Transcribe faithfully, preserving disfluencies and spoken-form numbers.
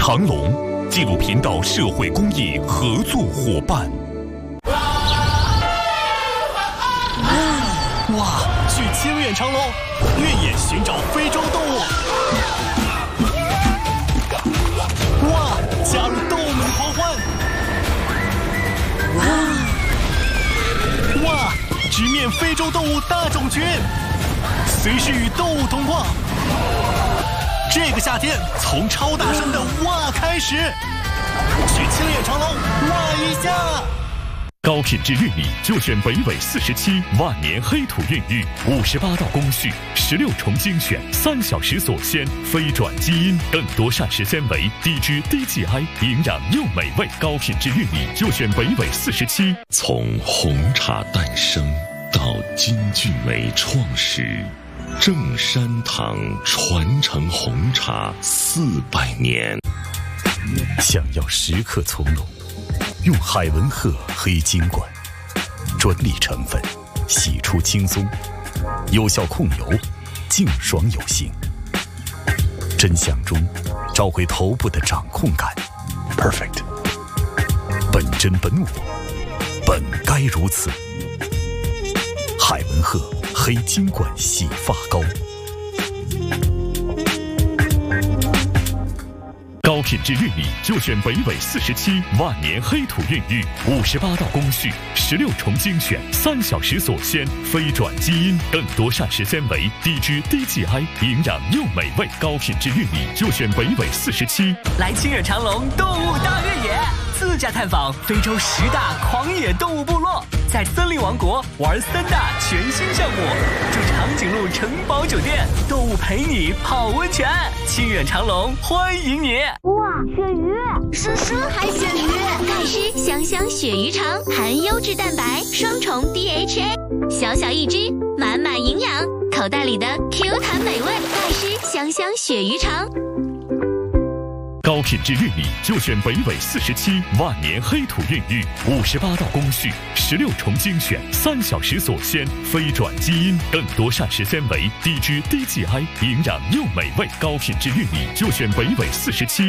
长隆纪录频道社会公益合作伙伴。 哇！去清远长隆，越野寻找非洲动物。哇！加入动物们的狂欢。哇！哇！直面非洲动物大种群，随时与动物同框。这个夏天，从超大声的哇开始，去清远长隆哇一下。 高品质玉米就选北纬四十七万年黑土孕育，五十八道工序，十六重精选，三小时锁鲜，非转基因，更多膳食纤维，低脂低 G I， 营养又美味。高品质玉米就选北纬四十七。 从红茶诞生到金骏眉创始，正山堂传承红茶四百年。 想要时刻从容，用海文鹤黑金管，专利成分，洗出轻松，有效控油，净爽有型。真相中找回头部的掌控感 ，perfect。本真本我，本该如此。海文鹤黑金管洗发膏。高品质玉米就选北纬四十七万年黑土孕育，五十八道工序，十六重精选，三小时锁鲜，非转基因，更多膳食纤维，低脂低 G I， 营养又美味。高品质玉米就选北纬四十七。 来清远长隆动物大越野，自驾探访非洲十大狂野动物部落，在森林王国玩三大全新项目，住长颈鹿城堡酒店，动物陪你泡温泉。清远长隆欢迎你！ 哇，鳕鱼！叔叔还鳕鱼，钙湿香香鳕鱼肠，含优质蛋白，双重 D H A， 小小一只，满满营养，口袋里的 Q 弹美味，钙湿香香鳕鱼肠。 高品质玉米就选北纬四十七万年黑土孕育，五十八道工序，十六重精选，三小时锁鲜，非转基因，更多膳食纤维，低脂低 G I， 营养又美味。高品质玉米就选北纬四十七。